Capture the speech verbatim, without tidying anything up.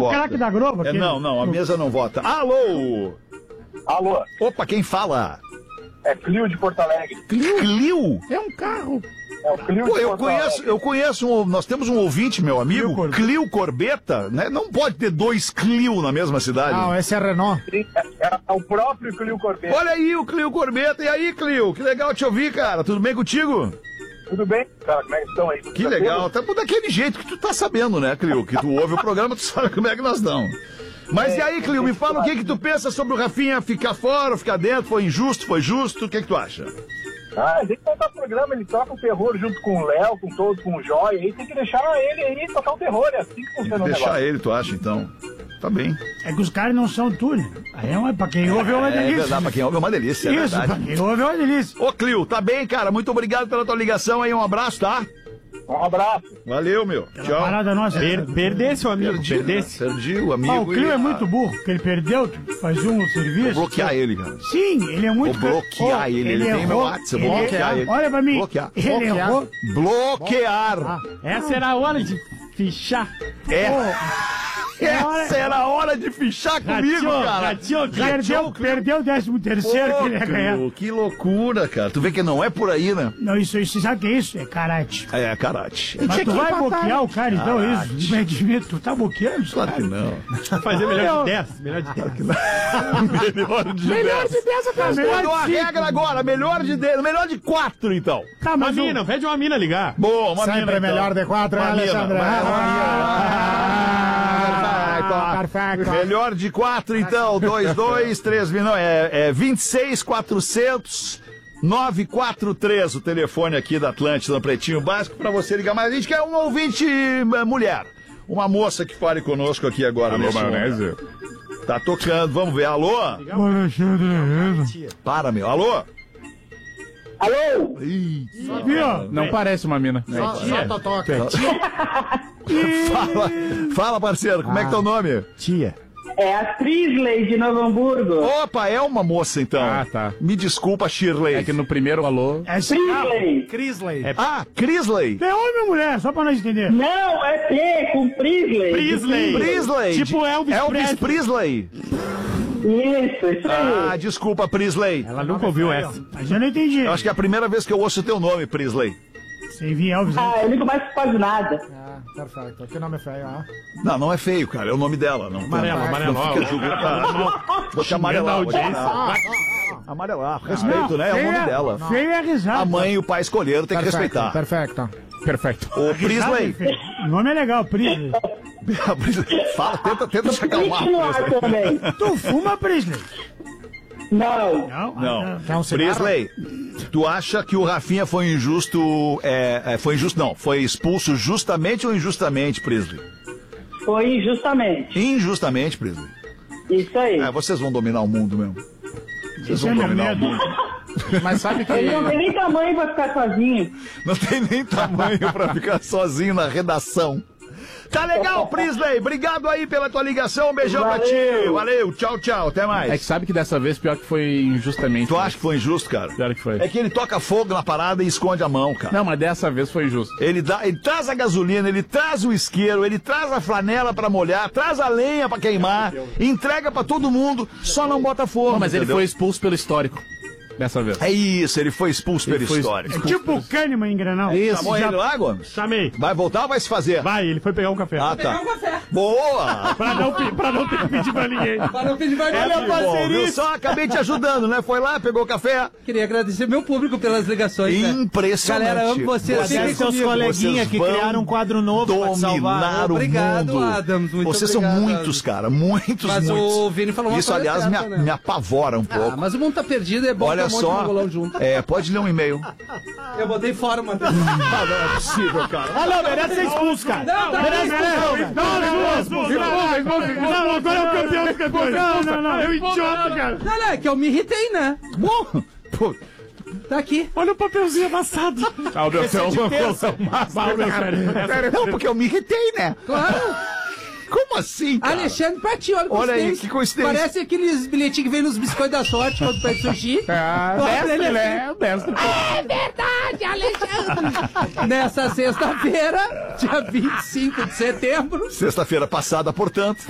vota. O craque da Globo. É, não, não, a mesa não vota. Alô? Alô? Opa, quem fala? É Clio de Porto Alegre. Clio? Clio? É um carro. É o Clio Pô, de eu Porto conheço, Alegre. eu conheço, um, nós temos um ouvinte, meu amigo, Clio Corbetta. Clio Corbetta, né? Não pode ter dois Clio na mesma cidade. Não, esse é Renault. Sim, É, é o próprio Clio Corbetta. Olha aí o Clio Corbetta. E aí, Clio? Que legal te ouvir, cara. Tudo bem contigo? Tudo bem? Cara, como é que estão aí? Tudo Que tranquilo? legal. Tá daquele jeito que tu tá sabendo, né, Clio? Que tu ouve o programa, tu sabe como é que nós damos. Mas e aí, Clio, me fala o que que tu pensa sobre o Rafinha ficar fora ou ficar dentro? Foi injusto? Foi justo? O que que tu acha? Ah, tem que tocar o programa, ele toca o terror junto com o Léo, com todos, com o Joy, aí tem que deixar ele aí tocar o terror, é assim que Tem funciona que o deixar negócio. ele, tu acha, então? Tá bem. É que os caras não são tu, né? Aí é uma, pra quem ouve é uma É delícia. verdade, pra quem ouve é uma delícia, é Isso, pra verdade. quem ouve é uma delícia. Ô, Clio, tá bem, cara? Muito obrigado pela tua ligação aí, um abraço, tá? Um abraço. Valeu, meu. Tchau. Parada nossa. Per perdesse, o amigo, Perdi, perdesse. perdi o amigo. Ah, o Clio e- é muito burro, porque ele perdeu, tu faz um serviço. Vou bloquear ele, cara. Sim, ele é muito... Vou bloquear Oh, ele, ele tem meu errou, WhatsApp, eu vou ele- bloquear ele. Olha pra mim, Bloquear. ele Bloquear. errou. Bloquear. Essa era a hora de fichar. É. Essa era a hora de fichar comigo, Rateou, cara. rateou, Perdeu, perdeu o décimo terceiro que ele ia ganhar. Clio, que loucura, cara. Tu vê que não é por aí, né? Não, isso, isso sabe o que é isso? É karate. É, karate. Mas tu vai bloquear o cara, então é Karate. isso. Como é que tu tá bloqueando os Claro que caras? não. Fazer melhor de dez. Melhor de dez. Melhor de Melhor de dez, cara. Melhor Mudou a de cinco. regra agora, melhor de dez, melhor de quatro, então. Tá, Uma mas o- mina, pede uma mina ligar. Boa, uma Sempre mina, é então. melhor de quatro, Uma hein, mina, Alexandre? uma Ah, mina. perfeito. Melhor de quatro, então. dois, dois, três mil. Não, é, é vinte e seis, quatrocentos, nove quatro três o telefone aqui da Atlântida, no Pretinho Básico, pra você ligar. Mas a gente quer um ouvinte eh, mulher. Uma moça que fale conosco aqui agora. Alô, nesse maionese? momento. Tá tocando, vamos ver. Alô? Alexandre, Para, meu. Alô? Alô? Ih, viu? Não parece uma mina. Só, só totoca. fala, fala, parceiro, como é que tá o nome? Tia. É a Trisley de Novo Hamburgo. Opa, é uma moça então. Ah, tá. Me desculpa, Shirley. É que no primeiro alô... É esse carro. Trisley. Crisley. É- Ah, Crisley. É homem ou mulher? Só pra nós entender. Não, é P com Prisley. Prisley. Prisley. Tipo Elvis Elvis Presley. Isso, isso Ah, aí. desculpa, Prisley. Ela nunca ouviu essa. Mas eu não entendi. Eu acho que é a primeira vez que eu ouço o teu nome, Prisley. Sem vir Elvis. né? Ah, eu nunca mais faço nada. Ah, perfeito. Que nome feio, ó. Não, não é feio, cara. É o nome dela. Não, Amarelo, não, amarelo. Não fica julgando. Ah, vou te amarelar. Vou te amarelar. Amarelar. Respeito, né? É o feio nome dela. Feio é risada. A mãe e o pai escolheram, tem que Perfeito, respeitar. perfeito. Perfeito. Ô, Risada é Prisley. feio. O nome é legal, Prisley. Fala, tenta, tenta se acalmar. Continuar Prisley. também. Tu fuma, Prisley? Não. Não? Não. Quer um cigarro? Prisley, tu acha que o Rafinha foi injusto? É, é, foi injusto, não. Foi expulso justamente ou injustamente, Prisley? Foi injustamente. Injustamente, Prisley. Isso aí. É, vocês vão dominar o mundo mesmo. Vocês Esse vão é meu dominar o medo. mundo. Mas sabe que... Ele não tem nem tamanho pra ficar sozinho. Não tem nem tamanho pra ficar sozinho na redação. Tá legal, Prisley. Obrigado aí pela tua ligação. Um beijão pra ti. Valeu. Valeu. Tchau, tchau. Até mais. É que sabe que dessa vez pior que foi injustamente. Tu acha que foi injusto, cara? Pior que foi. É que ele toca fogo na parada e esconde a mão, cara. Não, mas dessa vez foi injusto. Ele, dá, ele traz a gasolina, ele traz o isqueiro, ele traz a flanela pra molhar, traz a lenha pra queimar, entrega pra todo mundo, só não bota fogo. Não, mas ele entendeu? foi expulso pelo histórico. Dessa vez. É isso, ele foi expulso Ele pelo foi histórico. É tipo o Kahneman em Granal. Isso. Chamou ele lá, Gomes? Chamei. Vai voltar ou vai se fazer? Vai, ele foi pegar um café. Ah, tá. Boa! Pra, não, pe- pra não ter que pedir pra ninguém. Para não pedir mais Olha a nada. parceria. Eu só acabei te ajudando, né? Foi lá, pegou café. Queria agradecer meu público pelas ligações. né? Impressionante. Galera, amo vocês. Vocês Fiquem seus comigo. coleguinhas que criaram um quadro novo pra te salvar. O Obrigado, mundo. Adams. Muito Vocês obrigado, são muitos, Adams. cara. Muitos, Mas muitos. o Vini falou uma Isso, coisa aliás, certa, me, né? me apavora um pouco. Ah, mas o mundo tá perdido, é bom Olha ter um monte de só. mongolão junto. É, pode ler um e-mail. Eu botei fora uma. Não, não é possível, cara. Ah, não, merece ser expulso, cara. Não, tá merece bem, ser não, expulso. Não, não, expulso. Não, agora é o campeão dos campeões. Não, não, não. É um idiota, cara. Não, não, é que eu me irritei, né? Bom, pô, Tá aqui. Olha o papelzinho amassado. Ah, o meu céu, de terça. Não, porque eu me irritei, né? Claro. Como assim, cara? Alexandre pra ti, olha, Olha aí, coincidência. que coincidência. Parece aqueles bilhetinhos que vem nos biscoitos da sorte quando pede sushi. Ah, Olha mestre, ele né? Mestre. É verdade, Alexandre! Nessa sexta-feira, dia vinte e cinco de setembro, Sexta-feira passada, portanto.